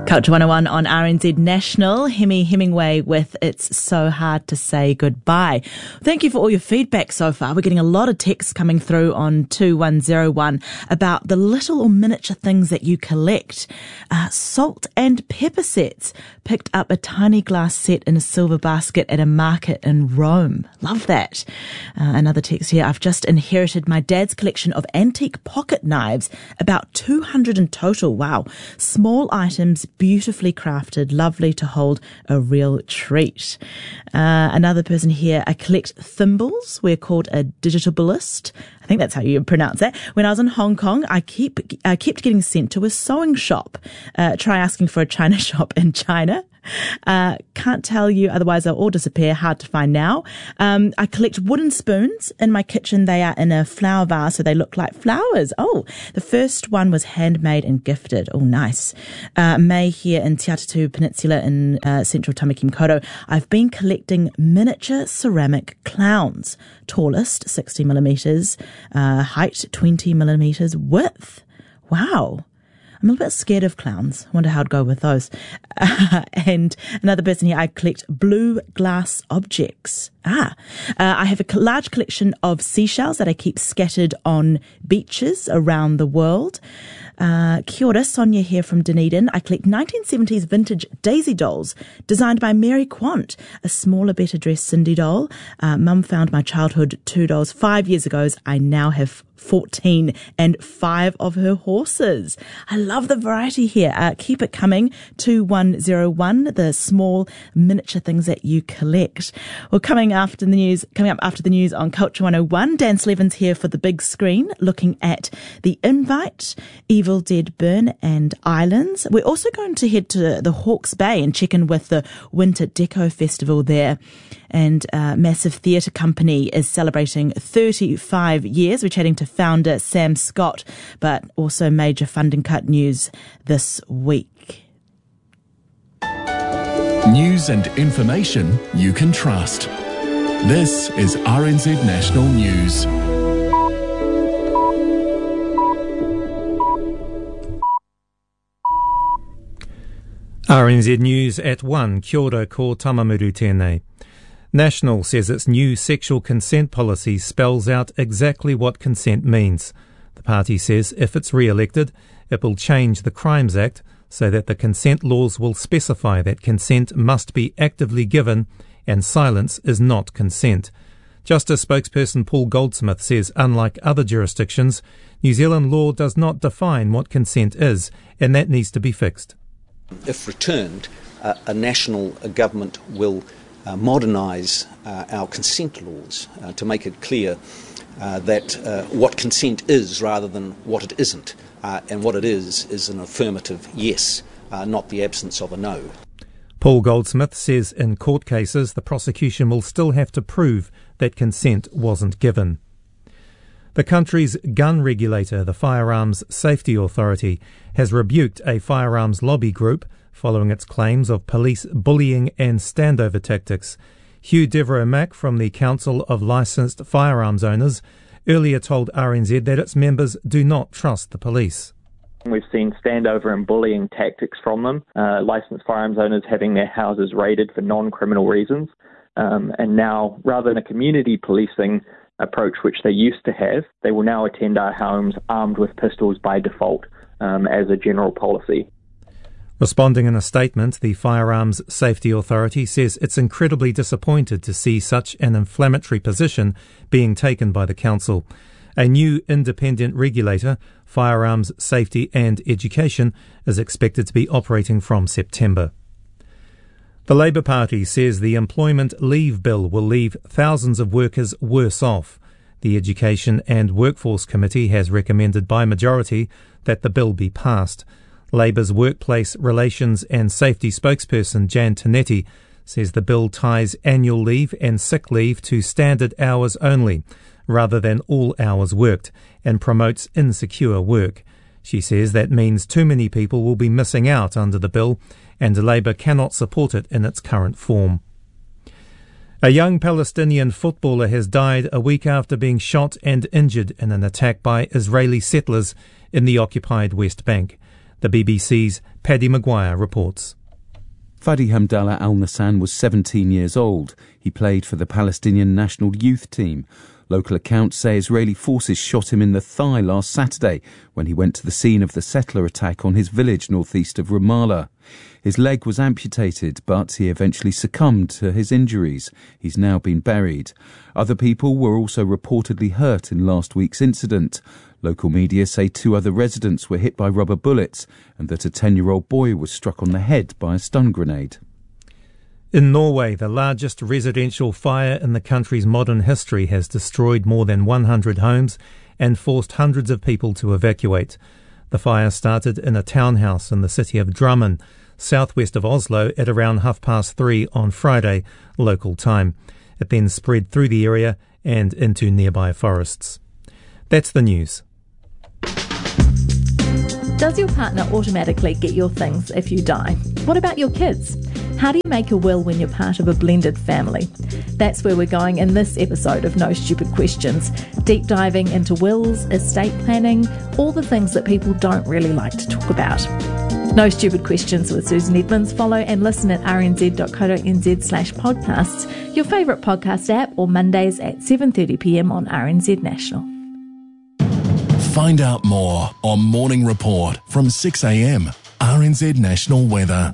Culture 101 on RNZ National. Hemi Hemingway with It's So Hard to Say Goodbye. Thank you for all your feedback so far. We're getting a lot of texts coming through on 2101 about the little or miniature things that you collect. Salt and pepper sets. Picked up a tiny glass set in a silver basket at a market in Rome. Love that. Another text here. I've just inherited my dad's collection of antique pocket knives, about 200 in total. Wow. Small items, beautifully crafted, lovely to hold, a real treat. Another person here, I collect thimbles. We're called a digitabalist. I think that's how you pronounce that. When I was in Hong Kong, I kept getting sent to a sewing shop. Try asking for a China shop in China. Can't tell you, otherwise they'll all disappear. Hard to find now. I collect wooden spoons in my kitchen. They are in a flower vase, so they look like flowers. Oh, the first one was handmade and gifted. Oh, nice. May here in Te Atatu Peninsula in central Tamaki Makaurau. I've been collecting miniature ceramic clowns. Tallest 60 millimeters, height 20 millimeters, width. Wow. I'm a little bit scared of clowns. I wonder how I'd go with those. And another person here, I collect blue glass objects. I have a large collection of seashells that I keep scattered on beaches around the world. Kia ora, Sonia here from Dunedin. I collect 1970s vintage Daisy dolls designed by Mary Quant, a smaller, better dressed Cindy doll. Mum found my childhood 2 dolls 5 years ago. I now have 14 and 5 of her horses. I love the variety here. Keep it coming. 2101, the small miniature things that you collect. Well, coming up after the news on Culture 101, Dan Slevins here for the big screen, looking at The Invite, Evil Dead Burn and Islands. We're also going to head to the Hawke's Bay and check in with the Winter Deco Festival there. And Massive Theatre Company is celebrating 35 years. We're chatting to founder Sam Scott, but also major funding cut news this week. News and information you can trust. This is RNZ National News. RNZ News at 1. Kia ora ko Tamamuru tēnei. National says its new sexual consent policy spells out exactly what consent means. The party says if it's re-elected, it will change the Crimes Act so that the consent laws will specify that consent must be actively given and silence is not consent. Justice spokesperson Paul Goldsmith says unlike other jurisdictions, New Zealand law does not define what consent is, and that needs to be fixed. If returned, a national government will modernise our consent laws to make it clear that what consent is rather than what it isn't. And what it is an affirmative yes, not the absence of a no. Paul Goldsmith says in court cases the prosecution will still have to prove that consent wasn't given. The country's gun regulator, the Firearms Safety Authority, has rebuked a firearms lobby group following its claims of police bullying and standover tactics. Hugh Devereux-Mack from the Council of Licensed Firearms Owners earlier told RNZ that its members do not trust the police. We've seen standover and bullying tactics from them, licensed firearms owners having their houses raided for non-criminal reasons, and now, rather than a community policing approach which they used to have, they will now attend our homes armed with pistols by default as a general policy. Responding in a statement, the Firearms Safety Authority says it's incredibly disappointed to see such an inflammatory position being taken by the council. A new independent regulator, Firearms Safety and Education, is expected to be operating from September. The Labour Party says the Employment Leave Bill will leave thousands of workers worse off. The Education and Workforce Committee has recommended by majority that the bill be passed. Labour's Workplace Relations and Safety spokesperson Jan Tinetti says the bill ties annual leave and sick leave to standard hours only, rather than all hours worked, and promotes insecure work. She says that means too many people will be missing out under the bill, and Labour cannot support it in its current form. A young Palestinian footballer has died a week after being shot and injured in an attack by Israeli settlers in the occupied West Bank. The BBC's Paddy Maguire reports. Fadi Hamdallah Al Nassan was 17 years old. He played for the Palestinian national youth team. Local accounts say Israeli forces shot him in the thigh last Saturday when he went to the scene of the settler attack on his village northeast of Ramallah. His leg was amputated, but he eventually succumbed to his injuries. He's now been buried. Other people were also reportedly hurt in last week's incident. Local media say 2 other residents were hit by rubber bullets and that a 10-year-old boy was struck on the head by a stun grenade. In Norway, the largest residential fire in the country's modern history has destroyed more than 100 homes and forced hundreds of people to evacuate. The fire started in a townhouse in the city of Drammen, southwest of Oslo, at around 3:30 on Friday, local time. It then spread through the area and into nearby forests. That's the news. Does your partner automatically get your things if you die? What about your kids? How do you make a will when you're part of a blended family? That's where we're going in this episode of No Stupid Questions, deep diving into wills, estate planning, all the things that people don't really like to talk about. No Stupid Questions with Susan Edmonds. Follow and listen at rnz.co.nz/podcasts, your favourite podcast app, or Mondays at 7:30pm on RNZ National. Find out more on Morning Report from 6 a.m. RNZ National Weather.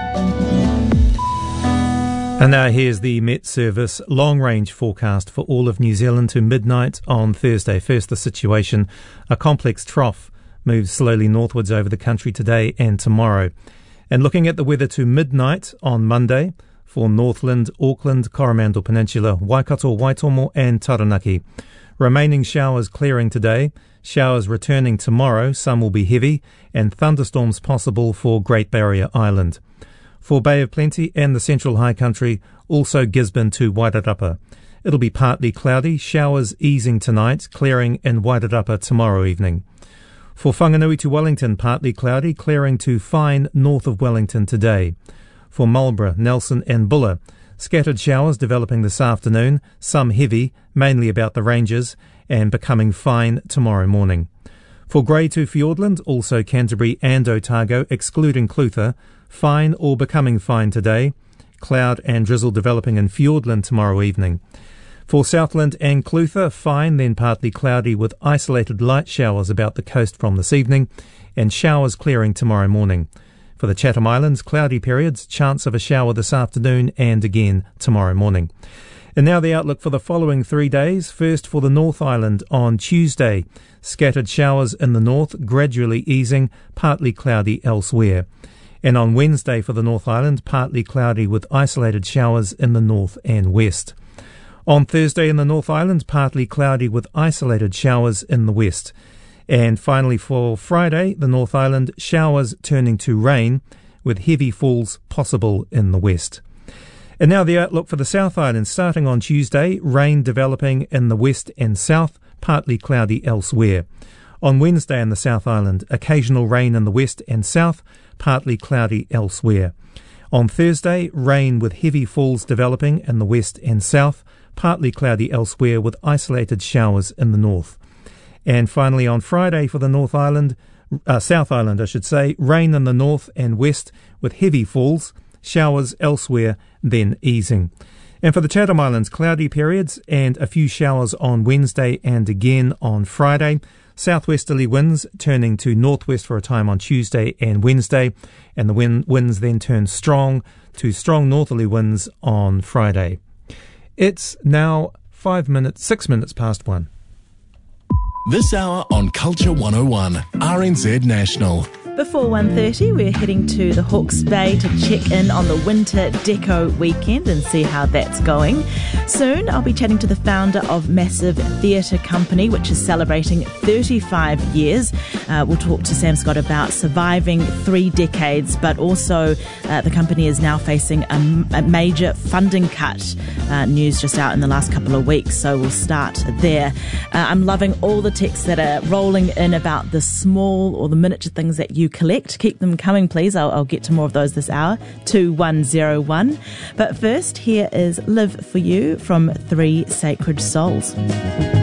And now here's the Met Service long-range forecast for all of New Zealand to midnight on Thursday. First, the situation. A complex trough moves slowly northwards over the country today and tomorrow. And looking at the weather to midnight on Monday for Northland, Auckland, Coromandel Peninsula, Waikato, Waitomo and Taranaki. Remaining showers clearing today. Showers returning tomorrow. Some will be heavy and thunderstorms possible for Great Barrier Island. For Bay of Plenty and the Central High Country, also Gisborne to Wairarapa. It'll be partly cloudy, showers easing tonight, clearing in Wairarapa tomorrow evening. For Whanganui to Wellington, partly cloudy, clearing to fine north of Wellington today. For Marlborough, Nelson and Buller, scattered showers developing this afternoon, some heavy, mainly about the ranges, and becoming fine tomorrow morning. For Grey to Fiordland, also Canterbury and Otago, excluding Clutha, fine or becoming fine today, cloud and drizzle developing in Fiordland tomorrow evening. For Southland and Clutha, fine, then partly cloudy with isolated light showers about the coast from this evening, and showers clearing tomorrow morning. For the Chatham Islands, cloudy periods, chance of a shower this afternoon and again tomorrow morning. And now the outlook for the following 3 days. First for the North Island on Tuesday. Scattered showers in the north, gradually easing, partly cloudy elsewhere. And on Wednesday for the North Island, partly cloudy with isolated showers in the north and west. On Thursday in the North Island, partly cloudy with isolated showers in the west. And finally for Friday, the North Island, showers turning to rain with heavy falls possible in the west. And now the outlook for the South Island. Starting on Tuesday, rain developing in the west and south, partly cloudy elsewhere. On Wednesday in the South Island, occasional rain in the west and south, partly cloudy elsewhere. On Thursday, rain with heavy falls developing in the west and south, partly cloudy elsewhere with isolated showers in the north. And finally on Friday for the North Island, South Island I should say, rain in the north and west with heavy falls, showers elsewhere, then easing. And for the Chatham Islands, cloudy periods and a few showers on Wednesday and again on Friday. Southwesterly winds turning to northwest for a time on Tuesday and Wednesday, and the winds then turn strong to strong northerly winds on Friday. It's now 6 minutes past 1. This hour on Culture 101, RNZ National. Before 1:30, we're heading to the Hawke's Bay to check in on the Winter Deco weekend and see how that's going. Soon, I'll be chatting to the founder of Massive Theatre Company, which is celebrating 35 years. We'll talk to Sam Scott about surviving 3 decades, but also the company is now facing a major funding cut. News just out in the last couple of weeks, so we'll start there. I'm loving all the texts that are rolling in about the small or the miniature things that you collect. Keep them coming, please. I'll get to more of those this hour. 2101. But first, here is Live For You from 3 Sacred Souls.